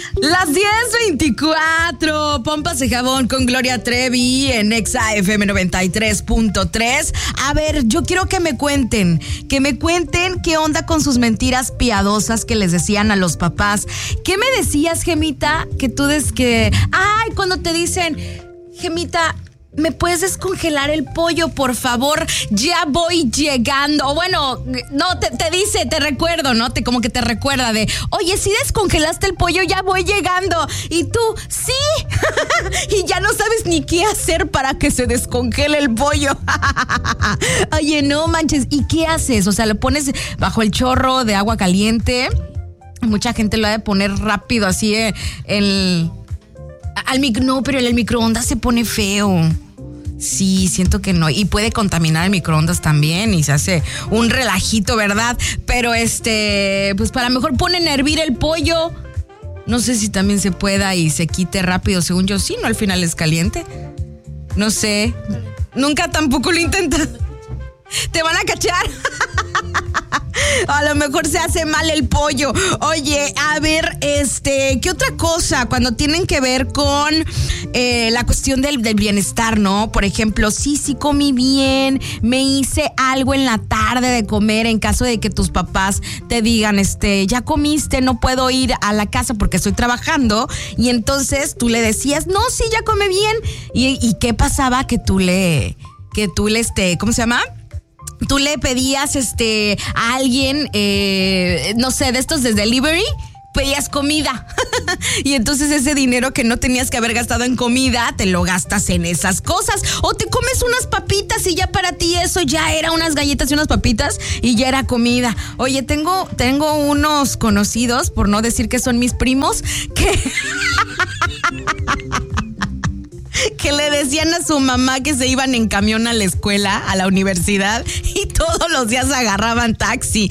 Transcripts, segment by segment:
Las 10:24, Pompas de Jabón con Gloria Trevi en Exa FM 93.3. A ver, yo quiero que me cuenten qué onda con sus mentiras piadosas que les decían a los papás. ¿Qué me decías, Gemita? Que tú cuando te dicen, Gemita, ¿me puedes descongelar el pollo, por favor? Ya voy llegando. Bueno, no, te recuerdo, ¿no? Como que te recuerda de, oye, ¿sí descongelaste el pollo? Ya voy llegando. Y tú, sí. Y ya no sabes ni qué hacer para que se descongele el pollo. Oye, no manches. ¿Y qué haces? O sea, lo pones bajo el chorro de agua caliente. Mucha gente lo ha de poner rápido así no, pero el microondas se pone feo. Sí, siento que no. Y puede contaminar el microondas también y se hace un relajito, ¿verdad? Pero pues para mejor ponen a hervir el pollo. No sé si también se pueda y se quite rápido. Según yo, sí, ¿no? Al final es caliente. No sé. Nunca tampoco lo intentas. Te van a cachar. A lo mejor se hace mal el pollo. Oye, a ver, ¿qué otra cosa? Cuando tienen que ver con la cuestión del bienestar, ¿no? Por ejemplo, sí comí bien, me hice algo en la tarde de comer, en caso de que tus papás te digan, ya comiste, no puedo ir a la casa porque estoy trabajando. Y entonces tú le decías, no, sí, ya come bien. ¿Y qué pasaba? Que tú le, ¿cómo se llama? Tú le pedías a alguien, no sé, de estos de delivery, pedías comida. Y entonces ese dinero que no tenías que haber gastado en comida, te lo gastas en esas cosas. O te comes unas papitas y ya para ti eso ya era unas galletas y unas papitas y ya era comida. Oye, tengo unos conocidos, por no decir que son mis primos, que le decían a su mamá que se iban en camión a la escuela, a la universidad, y todos los días agarraban taxi.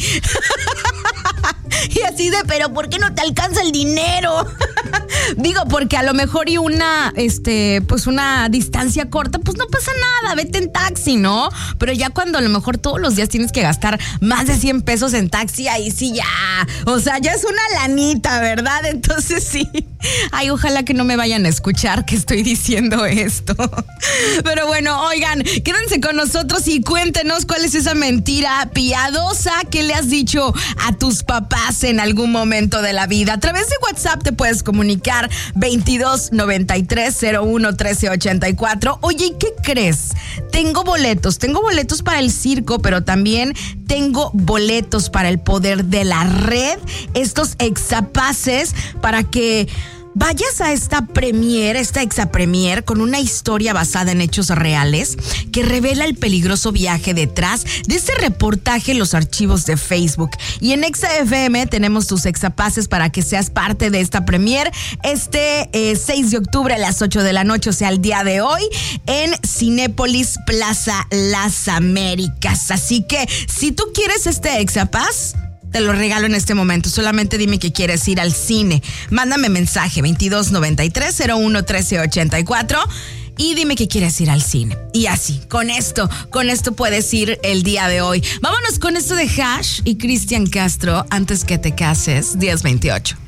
Y así de, pero ¿por qué no te alcanza el dinero? Digo, porque a lo mejor y una distancia corta, pues no pasa nada, vete en taxi, ¿no? Pero ya cuando a lo mejor todos los días tienes que gastar más de 100 pesos en taxi, ahí sí ya, o sea, ya es una lanita, ¿verdad? Entonces sí, ay, ojalá que no me vayan a escuchar que estoy diciendo esto. Pero bueno, oigan, quédense con nosotros y cuéntenos cuál es esa mentira piadosa que le has dicho a tus papás en algún momento de la vida. A través de WhatsApp te puedes comunicar 2293-01-1384. Oye, ¿y qué crees? Tengo boletos para el circo, pero también tengo boletos para el poder de la red. Estos exapases para que vayas a esta exapremier con una historia basada en hechos reales que revela el peligroso viaje detrás de este reportaje en los archivos de Facebook. Y en Exa FM tenemos tus exapases para que seas parte de esta premier 6 de octubre a las 8 de la noche, o sea, el día de hoy, en Cinépolis Plaza Las Américas. Así que si tú quieres este exapaz, te lo regalo en este momento. Solamente dime que quieres ir al cine. Mándame mensaje 2293-01-1384 y dime que quieres ir al cine. Y así, con esto puedes ir el día de hoy. Vámonos con esto de Hash y Cristian Castro, Antes que te cases, 10:28.